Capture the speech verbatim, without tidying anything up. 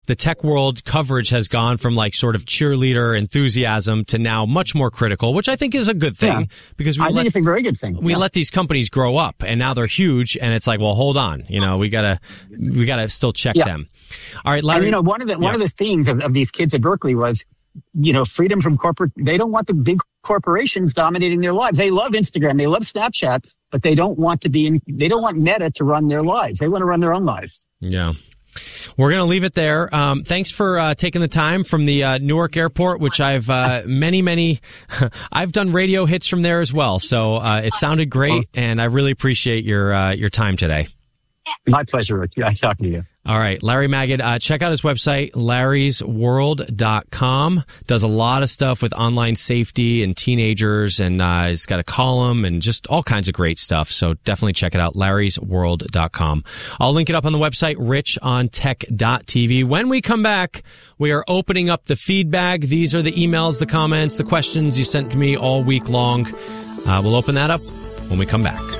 the tech world coverage has gone from like sort of cheerleader enthusiasm to now much more critical, which I think is a good thing yeah. because we I let, think it's a very good thing. We yeah. let these companies grow up and now they're huge and it's like, well, hold on, you know, we gotta, we gotta still check yeah. them. All right, Larry. And you know, one of the, one yeah. of the themes of, of these kids at Berkeley was, you know, freedom from corporate. They don't want the big corporations dominating their lives. They love Instagram. They love Snapchat, but they don't want to be in, they don't want Meta to run their lives. They want to run their own lives. Yeah. We're going to leave it there. Um, thanks for uh, taking the time from the uh, Newark airport, which I've uh, many, many, I've done radio hits from there as well. So uh, it sounded great, and I really appreciate your uh, your time today. My pleasure, Rick. Nice talking to you. All right, Larry Magid, uh, check out his website, larrys world dot com. Does a lot of stuff with online safety and teenagers, and uh, he's got a column and just all kinds of great stuff. So definitely check it out, larrys world dot com. I'll link it up on the website, rich on tech dot t v. When we come back, we are opening up the feedback. These are the emails, the comments, the questions you sent to me all week long. Uh, we'll open that up when we come back.